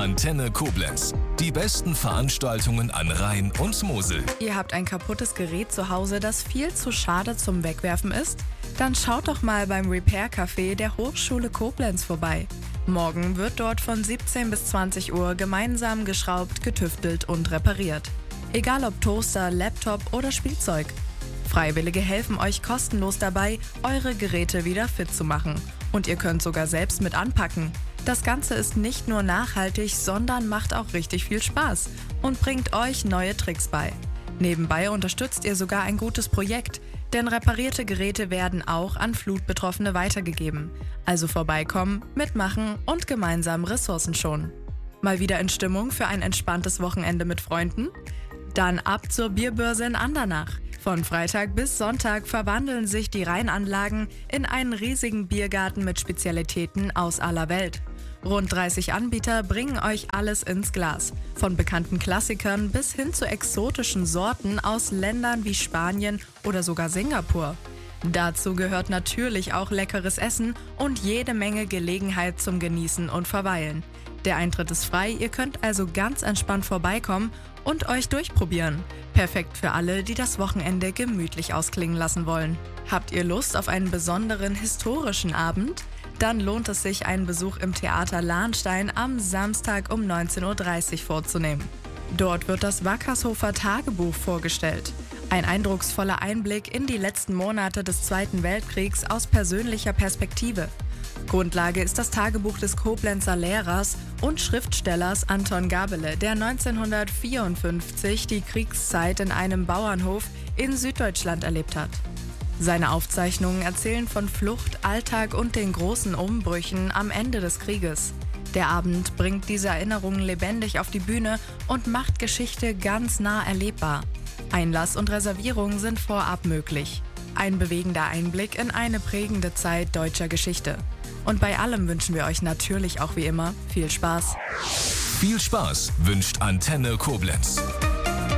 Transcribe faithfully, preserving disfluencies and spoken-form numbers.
Antenne Koblenz. Die besten Veranstaltungen an Rhein und Mosel. Ihr habt ein kaputtes Gerät zu Hause, das viel zu schade zum Wegwerfen ist? Dann schaut doch mal beim Repair Café der Hochschule Koblenz vorbei. Morgen wird dort von siebzehn bis zwanzig Uhr gemeinsam geschraubt, getüftelt und repariert. Egal ob Toaster, Laptop oder Spielzeug. Freiwillige helfen euch kostenlos dabei, eure Geräte wieder fit zu machen. Und ihr könnt sogar selbst mit anpacken. Das Ganze ist nicht nur nachhaltig, sondern macht auch richtig viel Spaß und bringt euch neue Tricks bei. Nebenbei unterstützt ihr sogar ein gutes Projekt, denn reparierte Geräte werden auch an Flutbetroffene weitergegeben. Also vorbeikommen, mitmachen und gemeinsam Ressourcen schonen. Mal wieder in Stimmung für ein entspanntes Wochenende mit Freunden? Dann ab zur Bierbörse in Andernach. Von Freitag bis Sonntag verwandeln sich die Rheinanlagen in einen riesigen Biergarten mit Spezialitäten aus aller Welt. Rund dreißig Anbieter bringen euch alles ins Glas. Von bekannten Klassikern bis hin zu exotischen Sorten aus Ländern wie Spanien oder sogar Singapur. Dazu gehört natürlich auch leckeres Essen und jede Menge Gelegenheit zum Genießen und Verweilen. Der Eintritt ist frei, ihr könnt also ganz entspannt vorbeikommen und euch durchprobieren. Perfekt für alle, die das Wochenende gemütlich ausklingen lassen wollen. Habt ihr Lust auf einen besonderen historischen Abend? Dann lohnt es sich, einen Besuch im Theater Lahnstein am Samstag um neunzehn Uhr dreißig vorzunehmen. Dort wird das Wackershofer Tagebuch vorgestellt. Ein eindrucksvoller Einblick in die letzten Monate des Zweiten Weltkriegs aus persönlicher Perspektive. Grundlage ist das Tagebuch des Koblenzer Lehrers und Schriftstellers Anton Gabele, der neunzehnhundertvierundfünfzig die Kriegszeit in einem Bauernhof in Süddeutschland erlebt hat. Seine Aufzeichnungen erzählen von Flucht, Alltag und den großen Umbrüchen am Ende des Krieges. Der Abend bringt diese Erinnerungen lebendig auf die Bühne und macht Geschichte ganz nah erlebbar. Einlass und Reservierung sind vorab möglich. Ein bewegender Einblick in eine prägende Zeit deutscher Geschichte. Und bei allem wünschen wir euch natürlich auch wie immer viel Spaß. Viel Spaß wünscht Antenne Koblenz.